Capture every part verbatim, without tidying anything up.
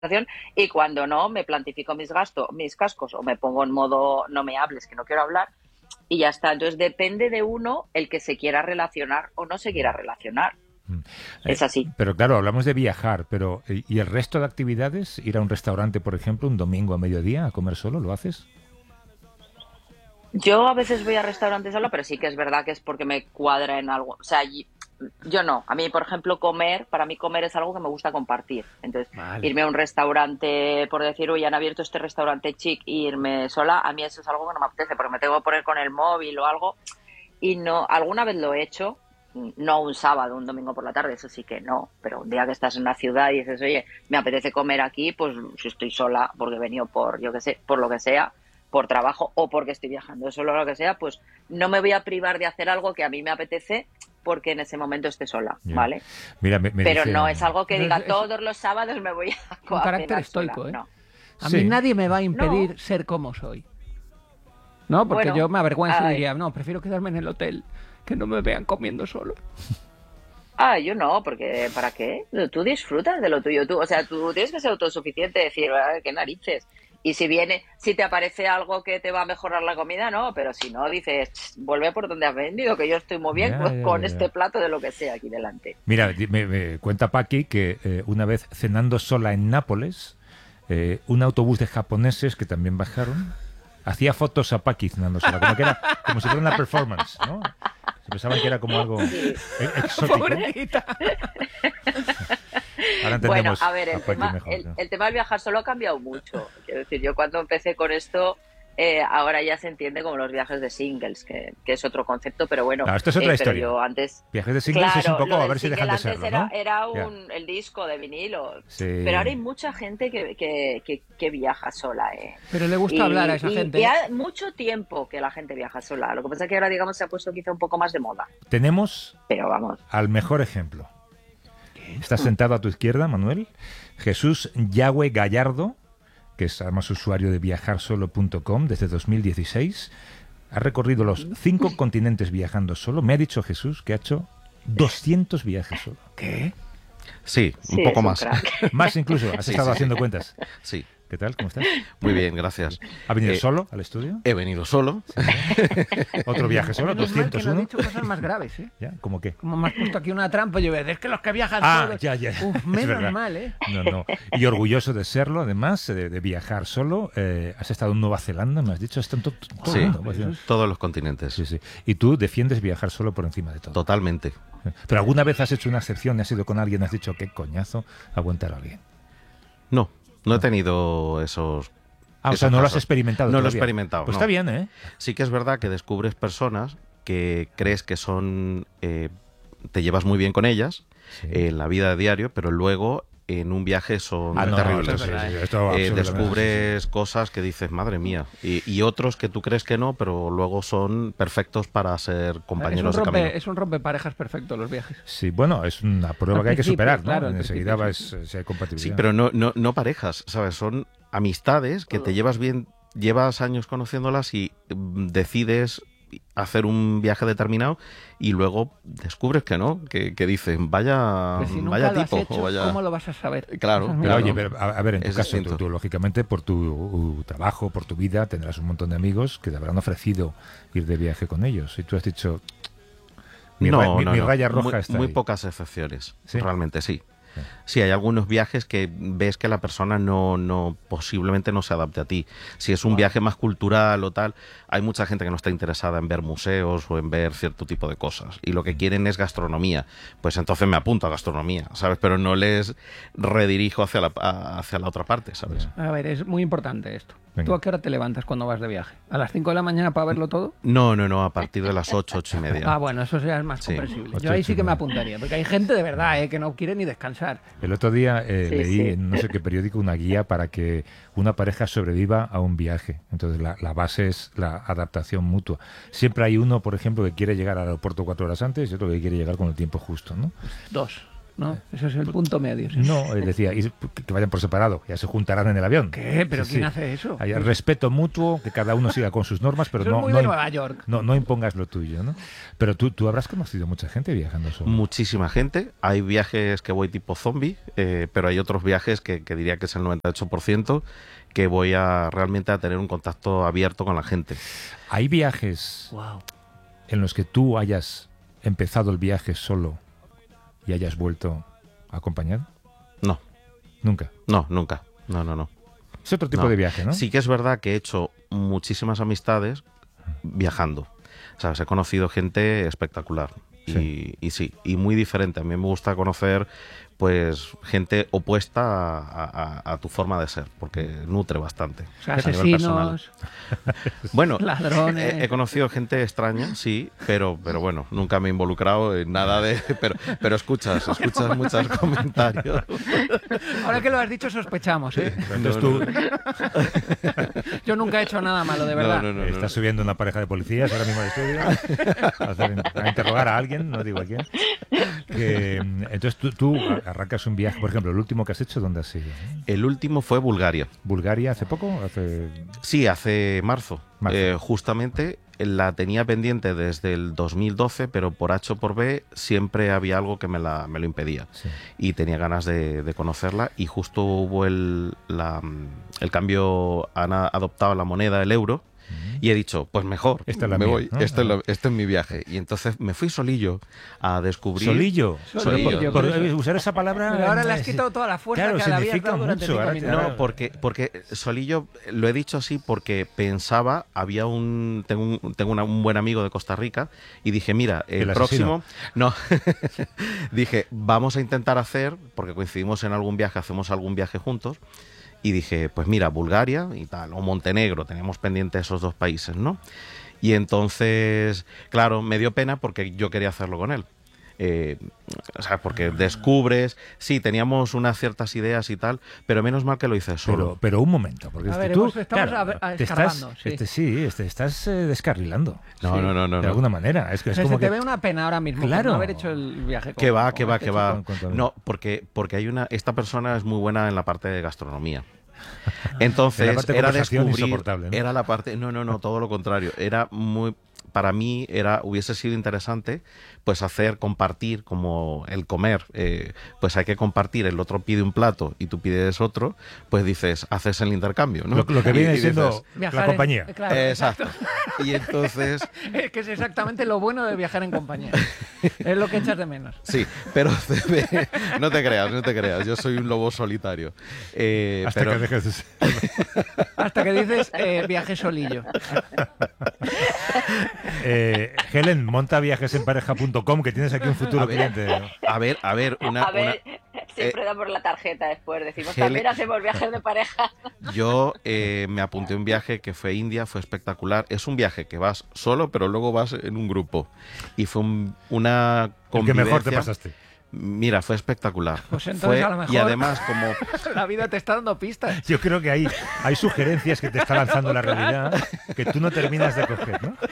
y cuando no, me plantifico mis gastos, mis cascos o me pongo en modo no me hables, que no quiero hablar y ya está. Entonces depende de uno el que se quiera relacionar o no se quiera relacionar. Eh, Es así. pero claro, hablamos de viajar, pero ¿y el resto de actividades? ¿Ir a un restaurante, por ejemplo, un domingo a mediodía a comer solo? ¿Lo haces? Yo a veces voy a restaurantes solo, pero sí que es verdad que es porque me cuadra en algo. O sea, y- yo no. A mí, por ejemplo, comer, para mí comer es algo que me gusta compartir. Entonces, Vale. irme a un restaurante, por decir, uy, han abierto este restaurante chic y irme sola, a mí eso es algo que no me apetece, porque me tengo que poner con el móvil o algo. Y no, alguna vez lo he hecho, no un sábado, un domingo por la tarde, eso sí que no, pero un día que estás en una ciudad y dices, oye, me apetece comer aquí, pues si estoy sola porque he venido por, yo qué sé, por lo que sea, por trabajo o porque estoy viajando solo o lo que sea, pues no me voy a privar de hacer algo que a mí me apetece porque en ese momento esté sola, Ya. ¿vale? Mira, me, me Pero dice- no es algo que Pero diga es- es todos los sábados me voy a, co- un a carácter cenar sola, estoico, ¿eh? no. A Sí. mí nadie me va a impedir No. ser como soy. No, porque Bueno, yo me avergüenzo y ay. diría, no, prefiero quedarme en el hotel, que no me vean comiendo solo. Ah, yo no, porque ¿para qué? Tú disfrutas de lo tuyo, tú, o sea, tú tienes que ser autosuficiente, decir, "Ah, qué narices". Y si viene, si te aparece algo que te va a mejorar la comida, no, pero si no, dices, "Ch, vuelve por donde has venido, que yo estoy muy bien Ya, con, ya, con ya. este plato de lo que sea aquí delante". Mira, di- me, me cuenta Paqui que eh, una vez cenando sola en Nápoles, eh, un autobús de japoneses que también bajaron hacía fotos a Paqui cenando sola, como, que era, como si fuera una performance, ¿no? Se pensaban que era como algo Sí. e- exótico. Pobrecita. Ahora Bueno, entendemos a ver, a el Paqui tema, mejor, el, ¿no? el tema del viajar solo ha cambiado mucho. Quiero decir, yo cuando empecé con esto, eh, ahora ya se entiende como los viajes de singles, que, que es otro concepto, pero bueno, Claro, esto es otra eh, pero historia. yo antes... Viajes de singles es un Claro, poco lo a del ver si dejan single de antes serlo, era, ¿no? era Ya. un, el disco de vinilo, Sí. pero ahora hay mucha gente que, que, que, que viaja sola, ¿eh? Pero le gusta Y, hablar a esa y- gente. y ¿eh? hace mucho tiempo que la gente viaja sola. Lo que pasa es que ahora, digamos, se ha puesto quizá un poco más de moda. Tenemos Pero vamos, al mejor ejemplo. Estás sentado a tu izquierda, Manuel. Jesús Yahweh Gallardo, que es además usuario de viajar solo punto com desde dos mil dieciséis. Ha recorrido los cinco continentes viajando solo. Me ha dicho Jesús que ha hecho doscientos viajes solo. ¿Qué? Sí, sí, un poco es un más. crack. Más incluso. Has Sí, estado sí. haciendo cuentas. Sí, ¿Qué tal? ¿Cómo estás? muy bien, gracias. ¿Ha venido Eh, solo al estudio? He venido solo. Otro viaje solo, Menos mal que no he doscientos uno. dicho cosas más graves, ¿eh? ¿Ya? ¿Cómo qué? Como me has puesto aquí una trampa, yo voy a decir, es que los que viajan Ah, solos... ya, ya. Uf, Es menos verdad. mal, ¿eh? No, no. Y orgulloso de serlo, además, de, de viajar solo. Eh, has estado en Nueva Zelanda, me has dicho. Está en to- todo Sí, el mundo, pues, sí. todos los continentes. Sí, sí. Y tú defiendes viajar solo por encima de todo. Totalmente. Pero alguna vez has hecho una excepción y has ido con alguien, has dicho, qué coñazo aguantar a alguien. No, no he tenido esos... Ah, o esos sea, no lo has casos. experimentado No lo he todavía. experimentado, Pues no. está bien, ¿eh? Sí que es verdad que descubres personas que crees que son... eh, te llevas muy bien con ellas Sí. eh, en la vida de diario, pero luego en un viaje son Ah, no, terribles. esto sí, sí, esto Eh, absolutamente, descubres cosas que dices, madre mía, y, y otros que tú crees que no, pero luego son perfectos para ser compañeros es un de camino. rompe, es un rompeparejas perfecto los viajes. Sí, bueno, es una prueba Al que hay que principio, superar, ¿no? claro, al Enseguida principio, vas, si hay compatibilidad. Sí, pero no, no, no parejas, ¿sabes? Son amistades que te llevas bien, llevas años conociéndolas y mm, decides hacer un viaje determinado y luego descubres que no, que, que dices, vaya, Pero si nunca vaya lo has tipo, hecho, o vaya... ¿cómo lo vas a saber? Claro, Esa es mi Pero claro. oye, pero, a, a ver, en tu Es caso, tú, distinto. tú, lógicamente, por tu uh, trabajo, por tu vida, tendrás un montón de amigos que te habrán ofrecido ir de viaje con ellos. Y tú has dicho, mi, no, ra- mi- no, mi no. raya roja muy, está muy ahí. pocas excepciones, ¿Sí? realmente sí. Sí. Sí, hay algunos viajes que ves que la persona no, no posiblemente no se adapte a ti. Si es un viaje más cultural o tal, hay mucha gente que no está interesada en ver museos o en ver cierto tipo de cosas. Y lo que quieren es gastronomía. Pues entonces me apunto a gastronomía, ¿sabes? Pero no les redirijo hacia la, a- hacia la otra parte, ¿sabes? Ya. A ver, es muy importante esto. Venga. ¿Tú a qué hora te levantas cuando vas de viaje? ¿A las cinco de la mañana para verlo todo? No, no, no, a partir de las ocho, ocho y media. Ah, bueno, eso ya es más Sí. comprensible. Ocho, Yo ahí ocho sí y que me media. apuntaría, porque hay gente de verdad, ¿eh? Que no quiere ni descansar. El otro día eh, Sí, leí sí. en no sé qué periódico una guía para que una pareja sobreviva a un viaje. Entonces la, la base es la adaptación mutua. Siempre hay uno, por ejemplo, que quiere llegar al aeropuerto cuatro horas antes y otro que quiere llegar con el tiempo justo, ¿no? Dos. ¿no? Eso es el punto medio. ¿Sí? No, él decía, y que vayan por separado, ya se juntarán en el avión. ¿Qué? ¿Pero Sí, quién sí. hace eso? Hay respeto mutuo, que cada uno siga con sus normas, pero Eso no, es muy no, de im- Nueva York. no, no impongas lo tuyo, ¿no? Pero tú, tú habrás conocido mucha gente viajando solo. Muchísima gente. Hay viajes que voy tipo zombie, eh, pero hay otros viajes que, que diría que es el noventa y ocho por ciento que voy a realmente a tener un contacto abierto con la gente. ¿Hay viajes Wow. en los que tú hayas empezado el viaje solo y hayas vuelto acompañado? No, Nunca. no, nunca. No, no, no. Es otro tipo No. de viaje, ¿no? Sí que es verdad que he hecho muchísimas amistades viajando. ¿Sabes? He conocido gente espectacular. Sí. Y, y sí, y muy diferente. A mí me gusta conocer pues gente opuesta a, a- a tu forma de ser, porque nutre bastante. O sea, a nivel personal. asesinos, Bueno, ladrones. he, he conocido gente extraña, sí, pero, pero bueno, nunca me he involucrado en nada de... Pero, pero escuchas, escuchas muchos comentarios. Ahora que lo has dicho, sospechamos, ¿eh? Entonces tú Yo nunca he hecho nada malo, de verdad. No, no, no, estás no. subiendo una pareja de policías ahora mismo al estudio a, hacer- a interrogar a alguien, no digo a quién. Que, mm, entonces tú, tú arrancas un viaje, por ejemplo, el último que has hecho, ¿dónde has sido? El último fue Bulgaria. ¿Bulgaria hace poco? Hace... Sí, hace marzo. Marzo. Eh, justamente la tenía pendiente desde el dos mil doce, pero por H o por B siempre había algo que me, la, me lo impedía. Sí. Y tenía ganas de, de conocerla y justo hubo el, la, el cambio, han a- adoptado la moneda, el euro, y he dicho, pues mejor, Esta es la me mía, voy, ¿no? este, es lo- este es mi viaje. Y entonces me fui solillo a descubrir... Solillo. Solillo, Por- por por eso. usar esa palabra. Pero ahora le has eh, quitado toda la fuerza claro, que le habías significa dado durante mucho, cinco ahora- minutos. No, porque, porque Solillo, lo he dicho así porque pensaba, había un, tengo un, tengo una- un buen amigo de Costa Rica y dije, mira, el, ¿El asesino? próximo, no, dije, vamos a intentar hacer, porque coincidimos en algún viaje, hacemos algún viaje juntos, y dije, pues mira, Bulgaria y tal, o Montenegro, teníamos pendiente esos dos países, ¿no? Y entonces, claro, me dio pena porque yo quería hacerlo con él. Eh, o sea, porque descubres, sí, teníamos unas ciertas ideas y tal, pero menos mal que lo hice solo. Pero, pero un momento, porque A es que ver, tú hemos- estamos claro, a ver- a- te estás, escarbando, sí. este, sí, este, estás eh, descarrilando. no, sí. no, no, no, de no. alguna manera. Es que O es sea, como se te que ve una pena ahora mismo por Claro. no haber hecho el viaje. Que con- va, con que va, este que chico. va. Cuéntame. No, porque, porque hay una. Esta persona es muy buena en la parte de gastronomía. En la Entonces, parte de era conversación descubrir. insoportable, ¿no? Era la parte. No, no, no, todo lo contrario. Era muy. Para mí era hubiese sido interesante pues hacer, compartir como el comer, eh, pues hay que compartir, el otro pide un plato y tú pides otro, pues dices, haces el intercambio, ¿no? lo, lo que Y- viene y siendo dices, Viajar la en- compañía. eh, claro, exacto. Y entonces, Es que es exactamente lo bueno de viajar en compañía. Es lo que echas de menos. sí, pero no te creas, no te creas, yo soy un lobo solitario. Eh, Hasta pero, que dejes de ser- Hasta que dices eh, viaje solillo. Eh, Helen, monta viajes en pareja punto com, que tienes aquí un futuro A ver. cliente. a ver, a ver, una, a ver, una- siempre da por la tarjeta después. Decimos, Gele- también hacemos viajes de pareja. Yo eh, me apunté a un viaje que fue a India, fue espectacular. Es un viaje que vas solo, pero luego vas en un grupo. Y fue un- una El que convivencia. mejor te pasaste. Mira, fue espectacular. Pues entonces, Fue- a lo mejor- Y además, como La vida te está dando pistas. Yo creo que hay, hay sugerencias que te está lanzando la realidad que tú no terminas de coger, ¿no?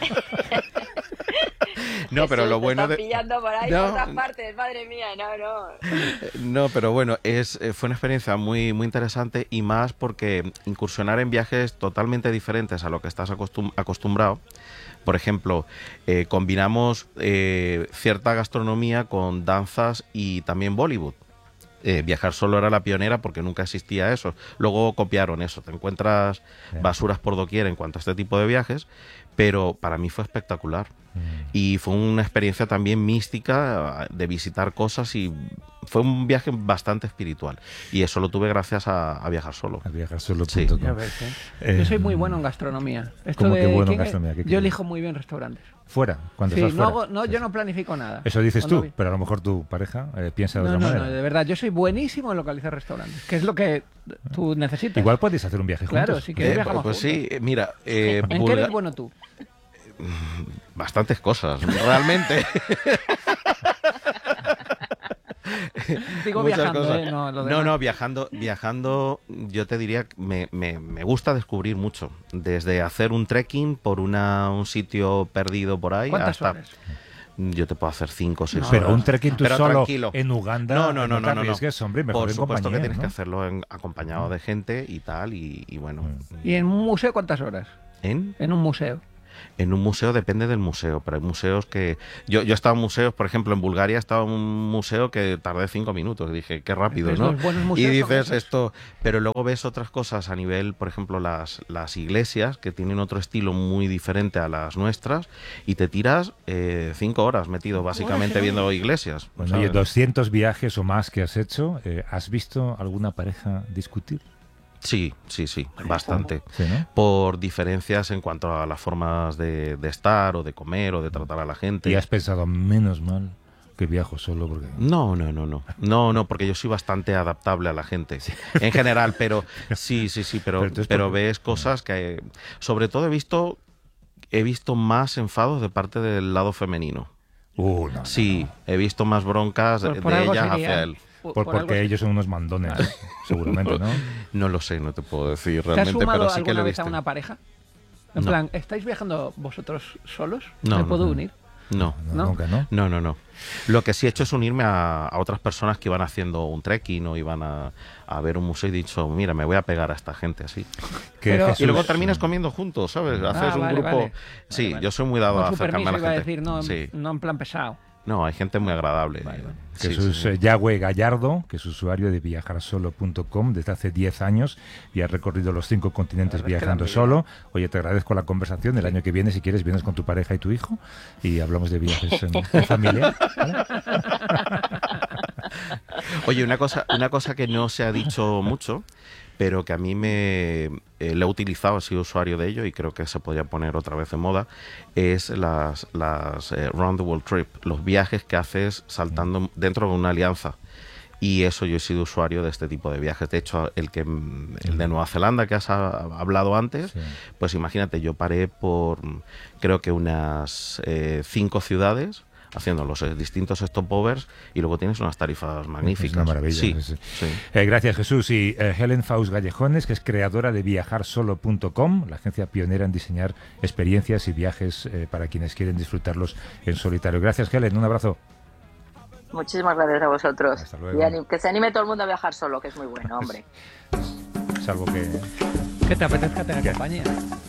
no, pero Jesús, lo te bueno están de pillando por ahí, No. por otras partes, madre mía, no, no. no, pero bueno, es eh, fue una experiencia muy muy interesante y más porque incursionar en viajes totalmente diferentes a lo que estás acostum- acostumbrado. Por ejemplo, eh, combinamos eh, cierta gastronomía con danzas y también Bollywood. Eh, viajar solo era la pionera porque nunca existía eso. Luego copiaron eso. Te encuentras basuras por doquier en cuanto a este tipo de viajes, pero para mí fue espectacular. Y fue una experiencia también mística de visitar cosas y fue un viaje bastante espiritual. Y eso lo tuve gracias a, a viajar solo. A viajar solo Sí. punto com. Ya ves, ¿eh? Eh, Yo soy muy bueno en gastronomía. Esto ¿cómo que de bueno en quién- gastronomía? ¿Qué Yo quieres? elijo muy bien restaurantes. Fuera, cuando Sí, estás no fuera. hago- no, Sí, yo sí. no planifico nada. Eso dices Cuando tú, vi- pero a lo mejor tu pareja eh, piensa de No, otra no, no, manera. de verdad, yo soy buenísimo en localizar restaurantes, que es lo que tú necesitas. Igual podéis hacer un viaje Claro, juntos. sí que- Eh, viajamos pues juntos. sí, eh, mira, eh, ¿En qué Bulga- eres bueno tú? bastantes cosas, realmente. Digo Muchas viajando, cosas. ¿eh? No, lo No, demás. no, viajando, viajando, yo te diría que me, me, me gusta descubrir mucho. Desde hacer un trekking por una, un sitio perdido por ahí ¿Cuántas hasta. horas? yo te puedo hacer cinco o seis No, horas. pero un trekking tú Pero solo tranquilo. en Uganda, No, no, no, te no, no, no. arriesgues, hombre, mejor Por en supuesto compañía, que tienes ¿no? que hacerlo en- acompañado de gente y tal, y, y bueno. ¿Y en un museo cuántas horas? ¿En? En un museo. En un museo depende del museo, pero hay museos que... Yo, yo he estado en museos, por ejemplo, en Bulgaria he estado en un museo que tardé cinco minutos. Dije, qué rápido, Pues ¿no? los buenos Y museos son dices esos. esto... Pero luego ves otras cosas a nivel, por ejemplo, las, las iglesias, que tienen otro estilo muy diferente a las nuestras, y te tiras eh, cinco horas metido básicamente viendo iglesias. Bueno, oye, ¿sabes? doscientos viajes o más que has hecho, eh, ¿has visto alguna pareja discutir? Sí, sí, sí, bastante. Sí, ¿no? Por diferencias en cuanto a las formas de, de estar o de comer o de tratar a la gente. Y has pensado, menos mal que viajo solo porque... No, no, no, no. No, no, porque yo soy bastante adaptable a la gente. En general, pero sí, sí, sí, pero, Pero entonces, pero ¿por qué? ves cosas que... Sobre todo he visto, he visto más enfados de parte del lado femenino. Uh, no, no, Sí, he visto más broncas Pues de por algo ellas sería. hacia él. Por- Por- por algo porque sería. ellos son unos mandones, seguramente, ¿no? No lo sé, no te puedo decir ¿Te has realmente, sumado pero sí que alguna lo he vez visto. a una pareja? En No. plan, ¿estáis viajando vosotros solos? No, ¿Me no, puedo no. unir? No, No, ¿No? nunca, ¿no? no, no, no. Lo que sí he hecho es unirme a, a otras personas que iban haciendo un trekking o iban a, a ver un museo y he dicho, mira, me voy a pegar a esta gente así. Que Pero- Jesús- Y luego terminas comiendo juntos, ¿sabes? Haces Ah, un vale, grupo... vale. Sí, Vale, vale. yo soy muy dado Con a su acercarme permiso a la iba a gente. decir, no, en- Sí. no en plan pesado. No, hay gente muy agradable. Vale, vale. Sí, Jesús sí, sí. eh, Yagüe Gallardo, que es usuario de viajar solo punto com desde hace diez años y ha recorrido los cinco continentes La verdad es que viajando da solo. Oye, te agradezco la conversación. El año que viene, si quieres, vienes con tu pareja y tu hijo y hablamos de viajes en, en familia. ¿vale? Oye, una cosa, una cosa que no se ha dicho mucho, pero que a mí me eh, lo he utilizado, he sido usuario de ello y creo que se podría poner otra vez en moda, es las, las eh, Round the World Trip, los viajes que haces saltando dentro de una alianza. Y eso yo he sido usuario de este tipo de viajes. De hecho, el que mm, el de Nueva Zelanda que has ha- hablado antes, Sí. pues imagínate, yo paré por mm, creo que unas eh, cinco ciudades haciendo los eh, distintos stopovers y luego tienes unas tarifas magníficas. Es una maravilla. Sí, sí, sí. sí. Eh, gracias, Jesús. Y eh, Helen Faust Gallejones, que es creadora de viajar solo punto com, la agencia pionera en diseñar experiencias y viajes eh, para quienes quieren disfrutarlos en solitario. Gracias, Helen. Un abrazo. Muchísimas gracias a vosotros. Hasta luego. Y anim- que se anime todo el mundo a viajar solo, que es muy bueno, hombre. Salvo que... Que te apetezca tener compañía.